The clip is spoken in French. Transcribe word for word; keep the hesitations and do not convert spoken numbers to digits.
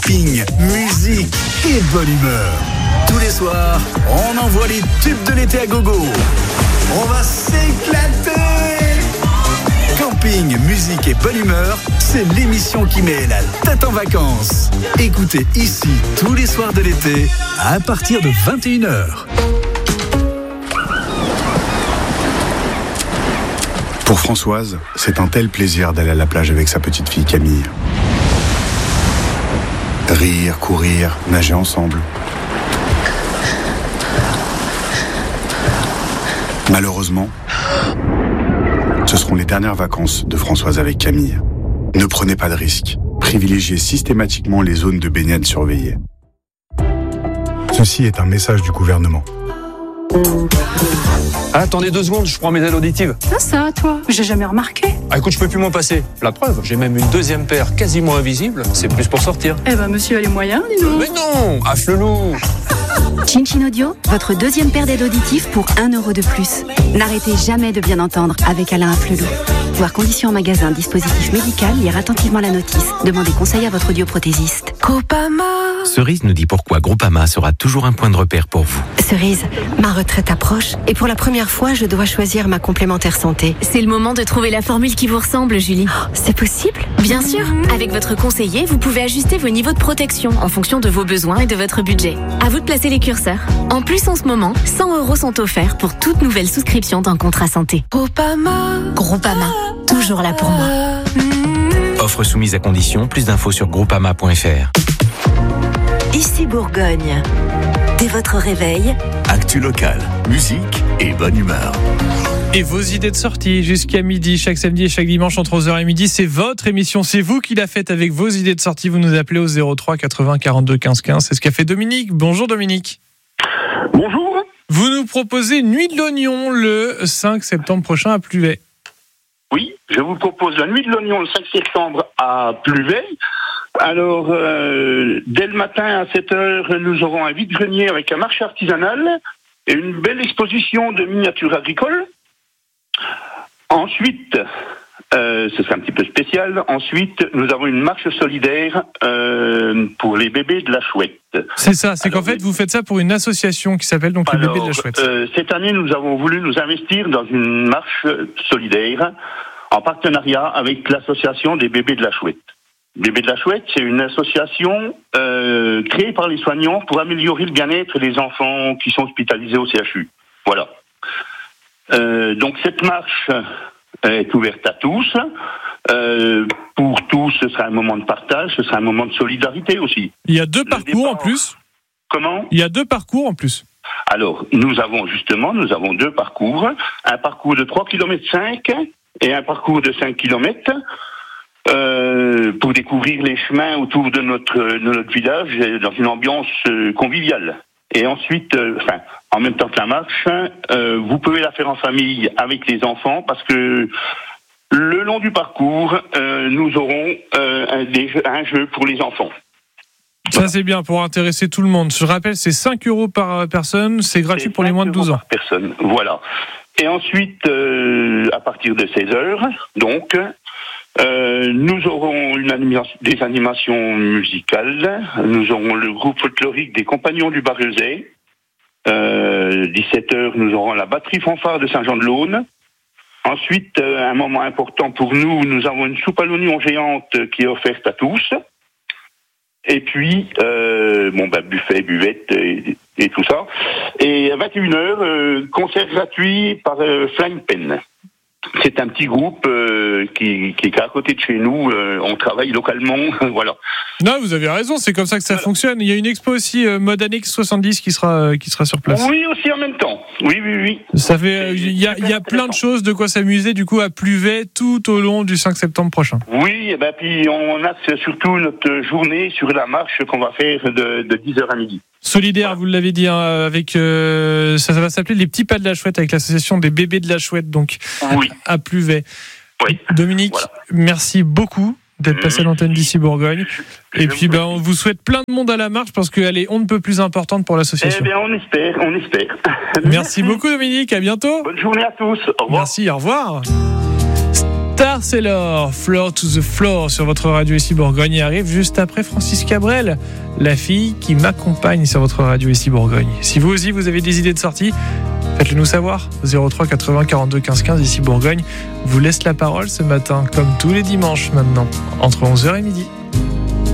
camping, musique et bonne humeur. Tous les soirs, on envoie les tubes de l'été à gogo. On va s'éclater. Camping, musique et bonne humeur, c'est l'émission qui met la tête en vacances. Écoutez ici tous les soirs de l'été à partir de vingt et une heures. Pour Françoise, c'est un tel plaisir d'aller à la plage avec sa petite fille Camille. Rire, courir, nager ensemble. Malheureusement, ce seront les dernières vacances de Françoise avec Camille. Ne prenez pas de risques. Privilégiez systématiquement les zones de baignade surveillées. Ceci est un message du gouvernement. Ah, attendez deux secondes, je prends mes aides auditives. Ah ça, toi, j'ai jamais remarqué. Ah écoute, je peux plus m'en passer. La preuve, j'ai même une deuxième paire quasiment invisible. C'est plus pour sortir. Eh ben, monsieur a les moyens, dis donc. Mais non, à Flelou. Chin Chin Audio, votre deuxième paire d'aides auditives pour un euro de plus. N'arrêtez jamais de bien entendre avec Alain Afflelou. Voir conditions en magasin, dispositif médical, lire attentivement la notice. Demandez conseil à votre audioprothésiste. Groupama. Cerise nous dit pourquoi Groupama sera toujours un point de repère pour vous. Cerise, ma retraite approche et pour la première fois, je dois choisir ma complémentaire santé. C'est le moment de trouver la formule qui vous ressemble, Julie. Oh, c'est possible ? Bien sûr. Avec votre conseiller, vous pouvez ajuster vos niveaux de protection en fonction de vos besoins et de votre budget. À vous de placer les curseurs. En plus, en ce moment, cent euros sont offerts pour toute nouvelle souscription d'un contrat santé. Groupama. Groupama. Toujours là pour moi. Offre soumise à condition. Plus d'infos sur groupama point f r. Ici Bourgogne. Dès votre réveil, Actu locale, musique et bonne humeur. Et vos idées de sortie jusqu'à midi, chaque samedi et chaque dimanche entre onze heures et midi, c'est votre émission, c'est vous qui la faites avec vos idées de sortie. Vous nous appelez au zéro trois quatre-vingts quarante-deux quinze quinze. C'est ce qu'a fait Dominique. Bonjour Dominique. Bonjour. Vous nous proposez Nuit de l'Oignon le cinq septembre prochain à Pluvet. Oui, je vous propose la Nuit de l'Oignon le cinq septembre à Pluvet. Alors, euh, dès le matin à sept heures, nous aurons un vide-grenier avec un marché artisanal et une belle exposition de miniatures agricoles. Ensuite, euh, ce sera un petit peu spécial, ensuite, nous avons une marche solidaire euh, pour les bébés de la Chouette. C'est ça, c'est Alors, qu'en fait, vous faites ça pour une association qui s'appelle donc alors, les Bébés de la Chouette. Euh, cette année, nous avons voulu nous investir dans une marche solidaire en partenariat avec l'association des Bébés de la Chouette. Bébés de la Chouette, c'est une association euh, créée par les soignants pour améliorer le bien-être des enfants qui sont hospitalisés au C H U. Voilà. Euh, donc cette marche est ouverte à tous. Euh, pour tous, ce sera un moment de partage, ce sera un moment de solidarité aussi. Il y a deux Le parcours départ... en plus. Comment ? Il y a deux parcours en plus. Alors, nous avons justement, nous avons deux parcours. Un parcours de trois virgule cinq kilomètres et un parcours de cinq kilomètres. Euh, pour découvrir les chemins autour de notre, de notre village dans une ambiance euh, conviviale. Et ensuite, euh, enfin, en même temps que la marche, euh, vous pouvez la faire en famille avec les enfants parce que le long du parcours, euh, nous aurons euh, un, des jeux, un jeu pour les enfants. Ça, c'est bien pour intéresser tout le monde. Je rappelle, c'est cinq euros par personne, c'est gratuit C'est pour les moins de douze ans. par personne, voilà. Et ensuite, euh, à partir de seize heures, donc, Euh, nous aurons une animation, des animations musicales. Nous aurons le groupe folklorique des Compagnons du Barrezet. Euh, dix-sept heures, nous aurons la batterie fanfare de Saint-Jean-de-Laune. Ensuite, euh, un moment important pour nous, nous avons une soupe à l'oignon géante qui est offerte à tous. Et puis, euh, bon, bah, buffet, buvette et, et tout ça. Et à vingt et une heures, euh, concert gratuit par euh, Flying Pen. C'est un petit groupe euh, qui, qui est à côté de chez nous. Euh, on travaille localement, voilà. Non, vous avez raison, c'est comme ça que ça voilà. fonctionne. Il y a une expo aussi euh, mode années soixante-dix qui sera euh, qui sera sur place. Oui, aussi en même temps. Oui, oui, oui. Ça fait, il y a il y a plein de choses de quoi s'amuser du coup à Pluvet tout au long du cinq septembre prochain. Oui, et ben puis on axe surtout notre journée sur la marche qu'on va faire de, de dix heures à midi. Solidaire, voilà. Vous l'avez dit, hein, avec euh, ça, ça va s'appeler les petits pas de la Chouette avec l'association des Bébés de la Chouette, donc oui. à, à Pluvet. Oui. Dominique, voilà. Merci beaucoup d'être mmh. passé à l'antenne d'Ici Bourgogne. Et Je puis ben, on vous souhaite plein de monde à la marche parce qu'elle est on ne peut plus importante pour l'association. Eh bien, on espère, on espère. Merci beaucoup Dominique, à bientôt. Bonne journée à tous. Au revoir. Merci, au revoir. Star Sailor, Floor to the Floor sur votre radio ici Bourgogne et arrive juste après Francis Cabrel, la fille qui m'accompagne sur votre radio ici Bourgogne. Si vous aussi vous avez des idées de sortie, faites-le nous savoir. zéro trois quatre-vingts quarante-deux quinze quinze ici Bourgogne vous laisse la parole ce matin comme tous les dimanches maintenant entre onze heures et midi.